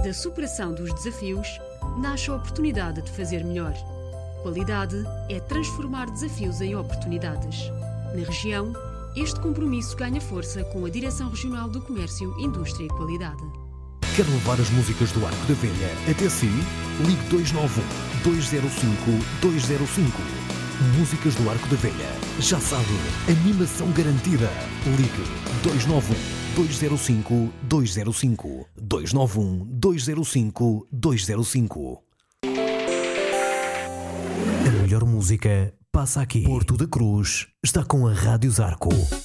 Da superação dos desafios, nasce a oportunidade de fazer melhor. Qualidade é transformar desafios em oportunidades. Na região, este compromisso ganha força com a Direção Regional do Comércio, Indústria e Qualidade. Quer levar as músicas do Arco da Velha até si? Ligue 291-205-205. Músicas do Arco da Velha. Já sabe, animação garantida. Ligue 291-205-205. 291-205-205. A melhor música passa aqui. Porto da Cruz está com a Rádio Zarco.